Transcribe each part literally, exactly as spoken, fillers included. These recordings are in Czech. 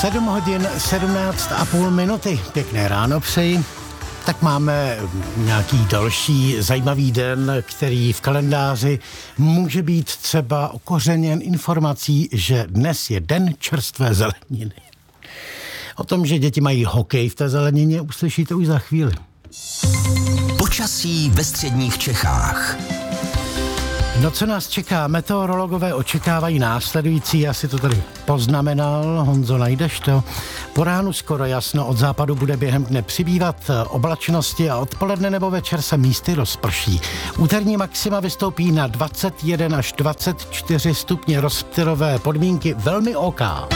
sedm hodin sedmnáct a půl minuty. Pěkné ráno přeji. Tak máme nějaký další zajímavý den, který v kalendáři může být třeba okořeněn informací, že dnes je den čerstvé zeleniny. O tom, že děti mají hokej v té zelenině, uslyšíte už za chvíli. Počasí ve středních Čechách. No, co nás čeká? Meteorologové očekávají následující, já si to tady poznamenal, Honzo, najdeš to? Po ránu skoro jasno, od západu bude během dne přibývat oblačnosti a odpoledne nebo večer se místy rozprší. Úterní maxima vystoupí na dvacet jedna až dvacet čtyři stupně, rozptylové podmínky velmi oká.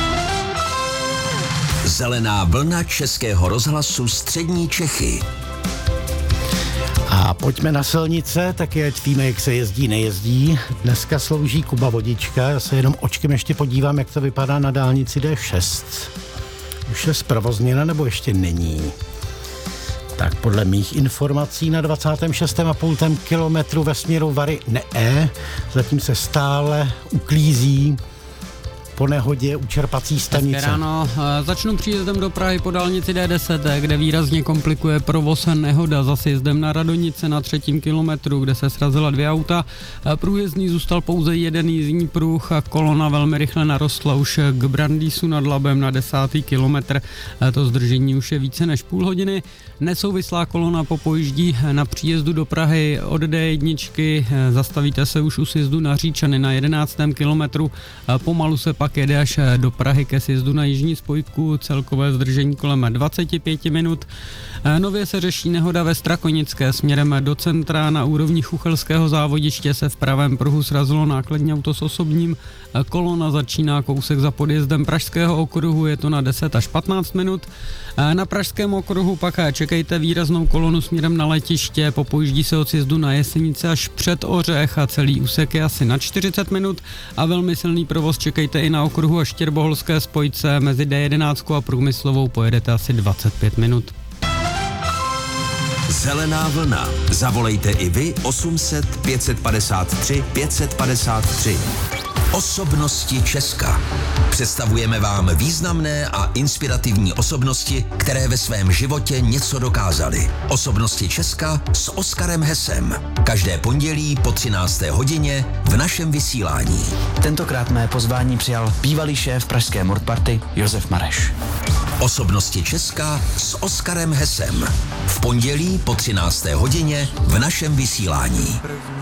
Zelená vlna Českého rozhlasu střední Čechy. A pojďme na silnice, taky ať víme, jak se jezdí, nejezdí. Dneska slouží Kuba Vodička, já se jenom očkem ještě podívám, jak to vypadá na dálnici D šest. Už je zprovozněna, nebo ještě není? Tak podle mých informací na dvacátém šestém a půl kilometru ve směru Vary ne, zatím se stále uklízí po nehodě u čerpací stanice. Hezké ráno. Začnu příjezdem do Prahy po dálnici D deset, kde výrazně komplikuje provoz nehoda za sjezdem na Radonice na třetím kilometru, kde se srazila dvě auta. Průjezdný zůstal pouze jeden jízdní pruh a kolona velmi rychle narostla už k Brandýsu nad Labem na desátý kilometr. To zdržení už je více než půl hodiny. Nesouvislá kolona popojíždí na příjezdu do Prahy od D jedna. Zastavíte se už u sjezdu na Říčany na jedenáctém kilometru. Pomalu se pak jede až do Prahy ke sjezdu na jižní spojku, celkové zdržení kolem dvacet pět minut. Nově se řeší nehoda ve Strakonické směrem do centra. Na úrovni Chuchelského závodiště se v pravém pruhu srazilo nákladní auto s osobním. Kolona začíná kousek za podjezdem Pražského okruhu, je to na deset až patnáct minut. Na Pražském okruhu pak čekejte výraznou kolonu směrem na letiště, popojíždí se od sjezdu na Jesenice až před Ořech a celý úsek je asi na čtyřicet minut a velmi silný provoz čekejte i na okruhu a Štěrboholské spojce. Mezi D jedenáct a Průmyslovou pojedete asi dvacet pět minut. Zelená vlna. Zavolejte i vy osm set pět padesát tři pět padesát tři. Osobnosti Česka. Představujeme vám významné a inspirativní osobnosti, které ve svém životě něco dokázaly. Osobnosti Česka s Oskarem Hesem. Každé pondělí po třinácté hodině v našem vysílání. Tentokrát mé pozvání přijal bývalý šéf pražské Mordparty Josef Mareš. Osobnosti Česka s Oskarem Hesem. V pondělí po třinácté hodině v našem vysílání.